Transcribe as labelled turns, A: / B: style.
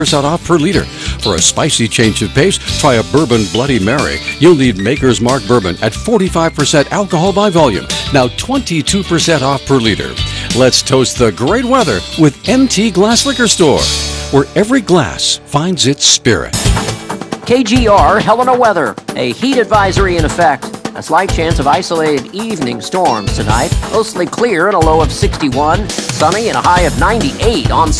A: off per liter. For a spicy change of pace, try a Bourbon Bloody Mary. You'll need Maker's Mark Bourbon at 45% alcohol by volume. Now 22% off per liter. Let's toast the great weather with MT Glass Liquor Store, where every glass finds its spirit.
B: KGR Helena weather. A heat advisory in effect. A slight chance of isolated evening storms tonight. Mostly clear and a low of 61. Sunny and a high of 98 on